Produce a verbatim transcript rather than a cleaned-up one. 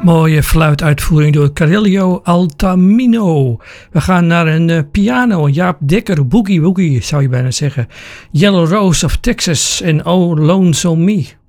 Mooie fluituitvoering door Carelio Altamino. We gaan naar een uh, piano. Jaap Dekker, Boogie Woogie zou je bijna zeggen. Yellow Rose of Texas en Oh Lonesome Me.